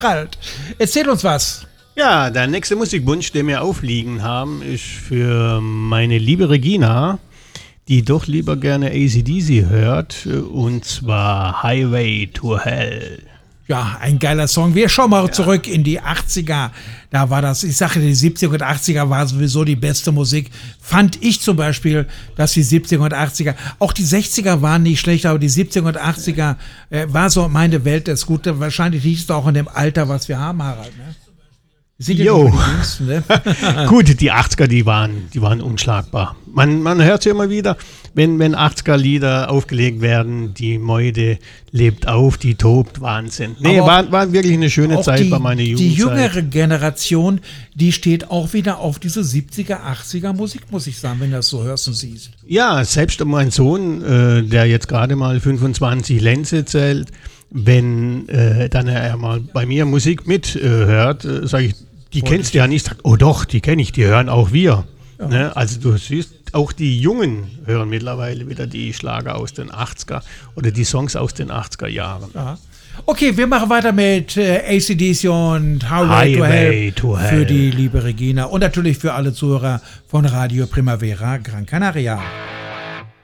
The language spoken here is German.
Ralf, erzähl uns was. Ja, der nächste Musikwunsch, den wir aufliegen haben, ist für meine liebe Regina, die doch lieber gerne AC/DC hört, und zwar Highway to Hell. Ja, ein geiler Song. Wir schauen mal zurück in die 80er. Da war das, ich sage, die 70er und 80er war sowieso die beste Musik. Fand ich zum Beispiel, dass die 70er und 80er, auch die 60er waren nicht schlecht, aber die 70er und 80er war so meine Welt das Gute. Wahrscheinlich liegt es auch in dem Alter, was wir haben, Harald. Ne? Sind ja die Jüngsten, ne? Gut, die 80er, die waren unschlagbar. Man hört ja immer wieder, wenn 80er-Lieder aufgelegt werden, die Meute lebt auf, die tobt, Wahnsinn. Nee, war wirklich eine schöne Zeit bei meiner Jugendzeit. Die jüngere Generation, die steht auch wieder auf diese 70er, 80er Musik, muss ich sagen, wenn du das so hörst und siehst. Ja, selbst mein Sohn, der jetzt gerade mal 25 Lenze zählt, wenn dann er mal bei mir Musik mithört, sage ich, die kennst du ja nicht. Sagt, oh doch, die kenne ich, die hören auch wir. Ja. Ne? Also du siehst, auch die Jungen hören mittlerweile wieder die Schlager aus den 80er oder die Songs aus den 80er Jahren. Ja. Okay, wir machen weiter mit AC/DC und Highway to Hell für die liebe Regina und natürlich für alle Zuhörer von Radio Primavera Gran Canaria.